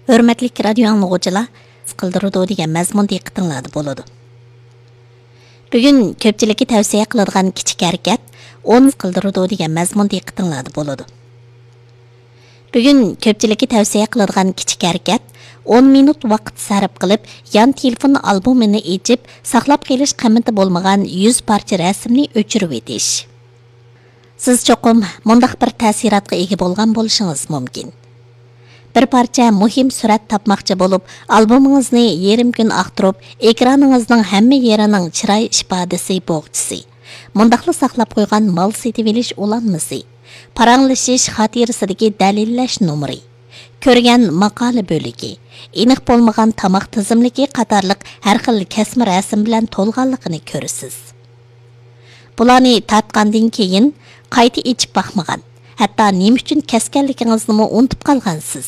Hörmətli radio anlıqçılar, qıldırıdı degan mazmun diqqətinizdə boladı. Bugün köpçülükə tavsiyə qıladigan kichik harakat 10 qıldırıdı degan mazmun diqqətinizdə boladı. Bugün köpçülükə tavsiyə qıladigan kichik harakat 10 minut vaqt sarf qilib, yan telefon albomini echib, saqlab qelish qiymati bo'lmagan 100 parcha rasmni o'chirib etish. Siz cho'qim mundaq bir ta'sirotga ega bo'lgan bo'lishingiz mumkin. Bir parça muhim surat tapmoqchi bo'lib, albomingizni yarim kun aqtirib, ekraningizning hamma yerining chiroy ifodasi bo'g'chisi. Mundaqli saqlab qo'ygan mol setib olish ulanmasi. Paranglashish xotirasidagi dalillash nomeri. Ko'rgan maqola bo'ligi. Aniq bo'lmagan tomoq tizimligi qatorliq har xil kasma rasm bilan to'lganligini ko'rasiz. Bularni tatgandan keyin qayta ichib baxmagan. Hatto nima uchun kaskanligingizni unutib qolgansiz.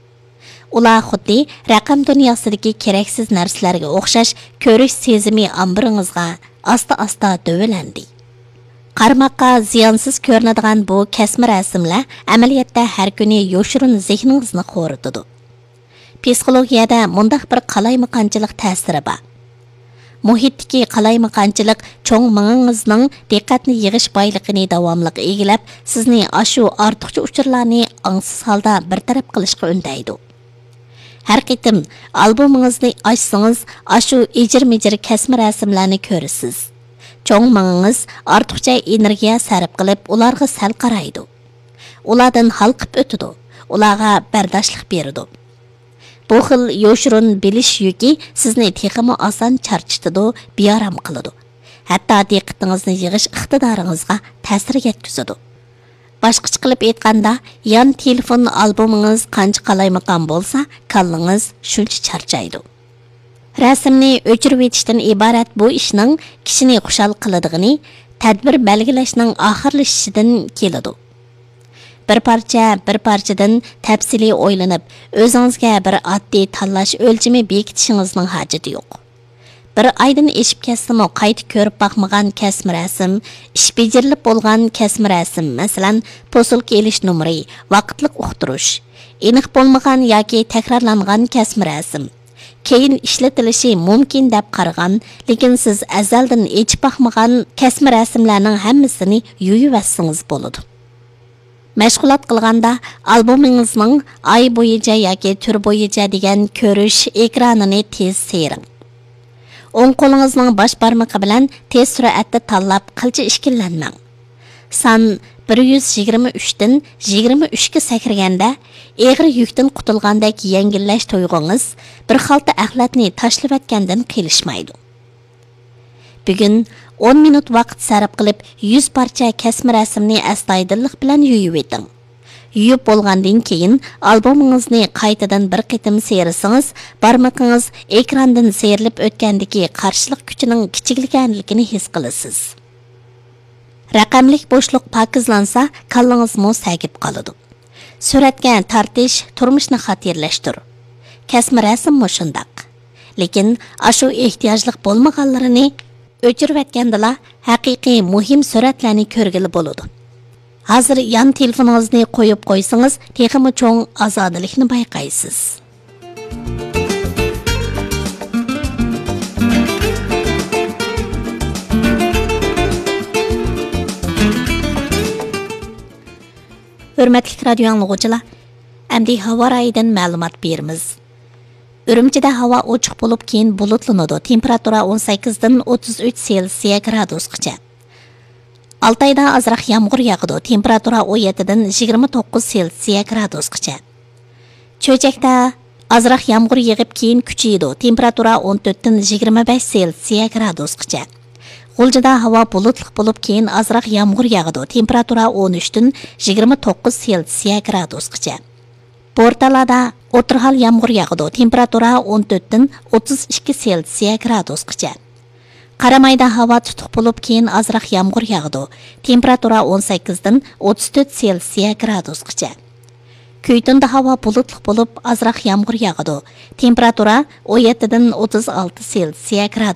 Ular xuddi raqam dunyosidagi keraksiz narsalarga o'xshash ko'rish sezimi ambiringizga asta-asta dövləndi. Qarmoqqa ziyonsiz ko'rinadigan bu kasma rasmlar amaliyotda har kuni yoshirun zehningizni qo'ritadi. Psixologiyada mundaq bir qalaymaqanchilik ta'siri bor. Muhitdagi qalaymaqanchilik cho'ng mingingizning diqqatni yig'ish boyligini davomli egilab, sizni ashu ortiqcha uchurlarni angsiz holda bartaraf qilishga undaydi. Har qitim albomingizni ochsangiz, ashu ijir-mijir kasma rasmlarni ko'rasiz. Cho'ng mingingiz ortiqcha energiya sarf qilib, ularga sal qaraydi. Ulardan halqib o'tadi. Ularga bardoshlik beradi. Bu xil yoshirun bilish yuki sizni texmo oson charchitadi, bearam qiladi. Hatto diqqatingizni yig'ish iqtidoringizga ta'sir yetkazadi. Boshqacha qilib aytganda, yan telefon albomingiz qancha qalaymaqan bo'lsa, kallingiz shuncha charchaydi. Rasmni o'chirib etishdan iborat bu ishning kishini xushal qiladigini tadbir belgilashning oxirlashishidan keladi. Bir parchadan tafsili o'ylanib, o'zingizga bir oddiy tanlash o'lchami bekitishingizning hojati yo'q. Bir oydan eshib ketsimi qayta ko'rib baxmagan kasma rasm, ish bejirilib bo'lgan kasma rasm, masalan, posilka elish nomeri, vaqtliq uqtirish, aniq bo'lmagan yoki takrorlangan kasma rasm, keyin ishlatilishi mumkin deb qaragan, lekin siz azaldan echib baxmagan kasma rasmlarning hammasini yuyib olsangiz bo'ladi. Mashg'ulot qilganda albomingizning oy bo'yicha yoki tur bo'yicha degan ko'rish ekranini tez seyring. O'ng qo'lingizning bosh barmoqi bilan tez suratda tanlab qilcha ishkillanmang. Son 123 dan 23 ga sakraganda egri yukdan qutulgandek yangillash to'yg'ingiz bir xalta axlatni tashlab atgandan qilishmaydi. Bugun 10 minut vaqt sarf qilib 100 parcha kasma rasmni astoydillik bilan yuyib eting. Yuyib bo'lgandan keyin albomingizni qaytadan bir qitim seyrasangiz, barmoqingiz ekrandan seyrilib o'tgandagi qarshilik kuchining kichikliganligini his qilasiz. Raqamlik bo'shliq pokizlansa, kallangiz sagib qoladi. Suratga tortish turmushni xatirlashtir. Kasma rasm shundaq. Lekin ashu ehtiyojlik bo'lmaganlarini o'chirib atgandala haqiqiy muhim suratlarni ko'rgili bo'ladi. Hozir yan telefoningizni qo'yib qo'ysangiz, texmi cho'ng ozodlikni bayqaysiz. Hörmətli radio anlıqçılar, əmdi hava rayidan ma'lumot beramiz. Ürümçide hava ochiq bo'lib keyin bulutlanadi. Temperatura 18 dan 33 Selsiya gradusgacha. Altayda azroq yomg'ir yog'adi. Temperatura 17 dan 29 Selsiya gradusgacha. Cho'chakda azroq yomg'ir yog'ib keyin kuchaydi. Temperatura 14 dan 25 Selsiya gradusgacha. G'uljida havo bulutli bo'lib keyin azroq yomg'ir yog'adi. Temperatura 13 dan 29 Selsiya gradusgacha. Portalada o'tirhal yomg'ir yog'adi. Temperatura 14 dan 32 Selsiya gradusgacha. Qaramayda havo tutuq bo'lib keyin azroq yomg'ir yog'adi. Temperatura 18 dan 34 Selsiya gradusgacha. Kuytunda havo bulutli bo'lib azroq yomg'ir yog'adi. Temperatura 17 dan 36 Selsiya gradus.